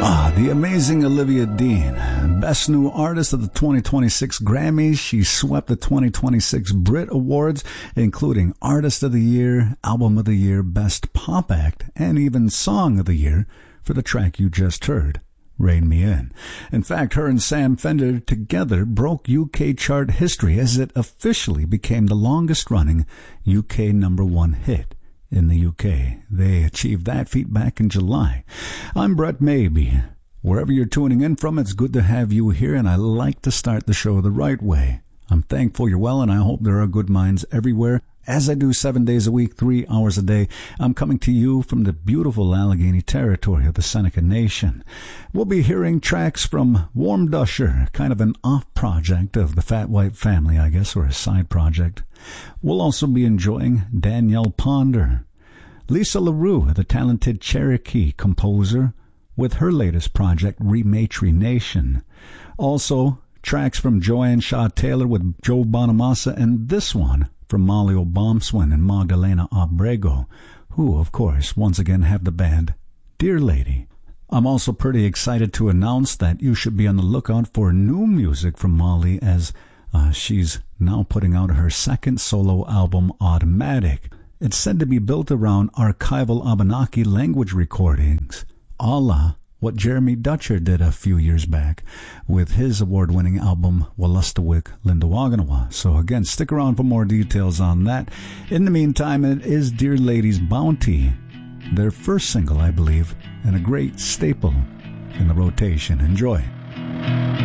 The amazing Olivia Dean, Best New Artist of the 2026 Grammys. She swept the 2026 Brit Awards, including Artist of the Year, Album of the Year, Best Pop Act, and even Song of the Year for the track you just heard, Rein Me In. In fact, her and Sam Fender together broke UK chart history as it officially became the longest-running UK #1 hit in the UK. They achieved that feat back in July. I'm Brett Maybe. Wherever you're tuning in from, it's good to have you here, and I like to start the show the right way. I'm thankful you're well, and I hope there are good minds everywhere. As I do 7 days a week, 3 hours a day, I'm coming to you from the beautiful Allegheny territory of the Seneca Nation. We'll be hearing tracks from Warm Dusher, kind of an off project of the Fat White Family, I guess, or a side project. We'll also be enjoying Danielle Ponder, Lisa LaRue, the talented Cherokee composer, with her latest project, Rematry Nation. Also, tracks from Joanne Shaw Taylor with Joe Bonamassa, and this one from Molly O'Bombswin and Magdalena Abrego, who, of course, once again have the band Dear Lady. I'm also pretty excited to announce that you should be on the lookout for new music from Molly, as she's now putting out her second solo album, Automatic. It's said to be built around archival Abenaki language recordings, a la what Jeremy Dutcher did a few years back with his award-winning album Wolastoqiyik Lindawaganawa. So again, stick around for more details on that. In the meantime, it is Dear Lady's Bounty, their first single, I believe, and a great staple in the rotation. Enjoy.